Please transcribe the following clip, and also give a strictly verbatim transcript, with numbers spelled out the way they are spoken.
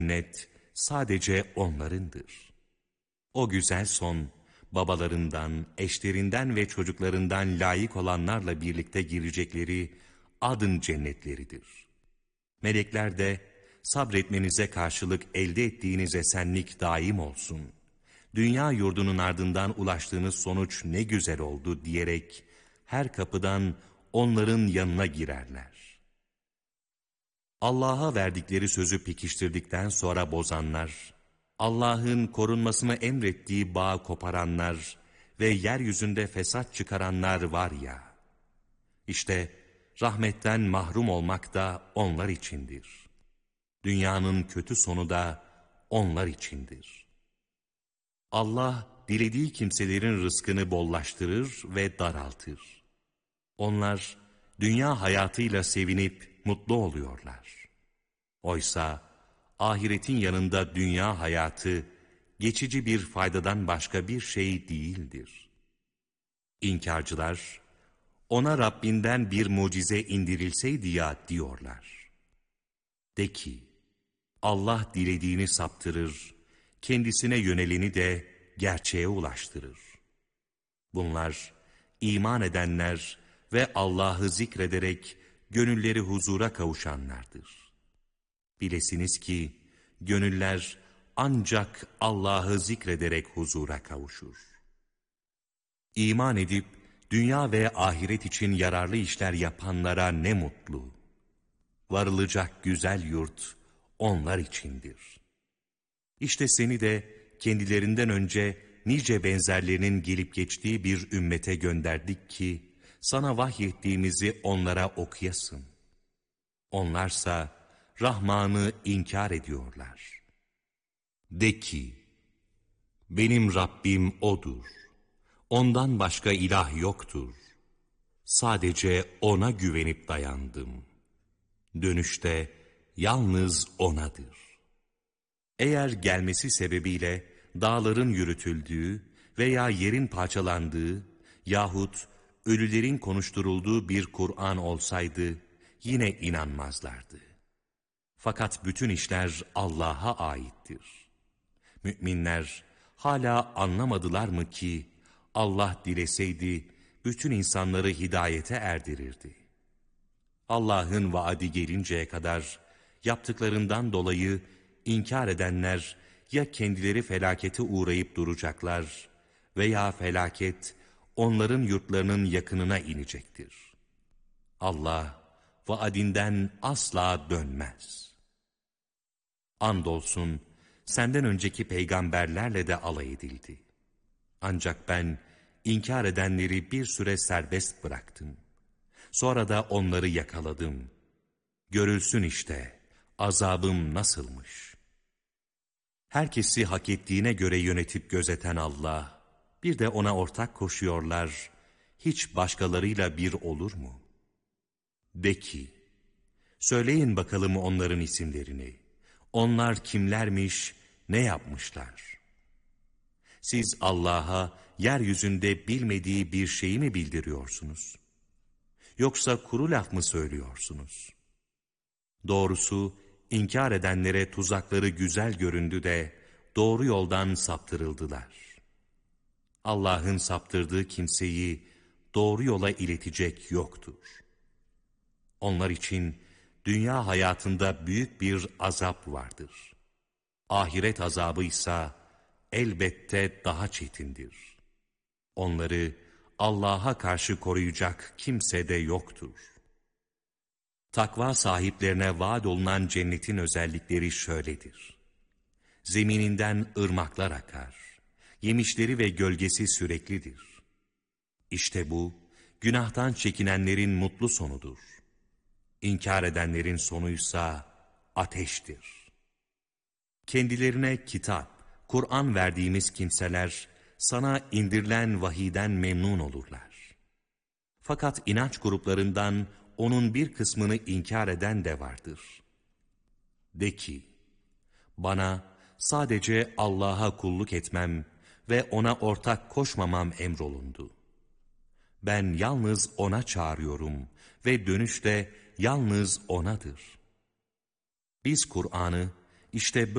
cennet sadece onlarındır. O güzel son, babalarından, eşlerinden ve çocuklarından layık olanlarla birlikte girecekleri adın cennetleridir. Melekler de sabretmenize karşılık elde ettiğiniz esenlik daim olsun. Dünya yurdunun ardından ulaştığınız sonuç ne güzel oldu diyerek her kapıdan onların yanına girerler. Allah'a verdikleri sözü pekiştirdikten sonra bozanlar, Allah'ın korunmasını emrettiği bağı koparanlar ve yeryüzünde fesat çıkaranlar var ya, işte rahmetten mahrum olmak da onlar içindir. Dünyanın kötü sonu da onlar içindir. Allah dilediği kimselerin rızkını bollaştırır ve daraltır. Onlar dünya hayatıyla sevinip mutlu oluyorlar. Oysa ahiretin yanında dünya hayatı geçici bir faydadan başka bir şey değildir. İnkarcılar, ona Rabbinden bir mucize indirilseydi ya diyorlar. De ki, Allah dilediğini saptırır, kendisine yöneleni de gerçeğe ulaştırır. Bunlar iman edenler ve Allah'ı zikrederek gönülleri huzura kavuşanlardır. Bilesiniz ki gönüller ancak Allah'ı zikrederek huzura kavuşur. İman edip dünya ve ahiret için yararlı işler yapanlara ne mutlu. Varılacak güzel yurt onlar içindir. İşte seni de kendilerinden önce nice benzerlerinin gelip geçtiği bir ümmete gönderdik ki sana vahyettiğimizi onlara okuyasın. Onlarsa Rahman'ı inkar ediyorlar. De ki, benim Rabbim O'dur. Ondan başka ilah yoktur. Sadece O'na güvenip dayandım. Dönüşte yalnız O'nadır. Eğer gelmesi sebebiyle dağların yürütüldüğü veya yerin parçalandığı yahut ölülerin konuşturulduğu bir Kur'an olsaydı yine inanmazlardı. Fakat bütün işler Allah'a aittir. Müminler hala anlamadılar mı ki Allah dileseydi bütün insanları hidayete erdirirdi. Allah'ın vaadi gelinceye kadar yaptıklarından dolayı inkar edenler ya kendileri felakete uğrayıp duracaklar veya felaket onların yurtlarının yakınına inecektir. Allah vaadinden asla dönmez. Andolsun senden önceki peygamberlerle de alay edildi. Ancak ben inkar edenleri bir süre serbest bıraktım. Sonra da onları yakaladım. Görülsün işte azabım nasılmış. Herkesi hak ettiğine göre yönetip gözeten Allah, bir de ona ortak koşuyorlar, hiç başkalarıyla bir olur mu? De ki, söyleyin bakalım onların isimlerini. Onlar kimlermiş, ne yapmışlar? Siz Allah'a yeryüzünde bilmediği bir şeyi mi bildiriyorsunuz? Yoksa kuru laf mı söylüyorsunuz? Doğrusu inkar edenlere tuzakları güzel göründü de doğru yoldan saptırıldılar. Allah'ın saptırdığı kimseyi doğru yola iletecek yoktur. Onlar için dünya hayatında büyük bir azap vardır. Ahiret azabı ise elbette daha çetindir. Onları Allah'a karşı koruyacak kimse de yoktur. Takva sahiplerine vaat olunan cennetin özellikleri şöyledir. Zemininden ırmaklar akar. Yemişleri ve gölgesi süreklidir. İşte bu, günahtan çekinenlerin mutlu sonudur. İnkar edenlerin sonuysa ateştir. Kendilerine kitap, Kur'an verdiğimiz kimseler, sana indirilen vahiden memnun olurlar. Fakat inanç gruplarından onun bir kısmını inkar eden de vardır. De ki, bana sadece Allah'a kulluk etmem ve ona ortak koşmamam emrolundu. Ben yalnız ona çağırıyorum ve dönüş de yalnız onadır. Biz Kur'an'ı işte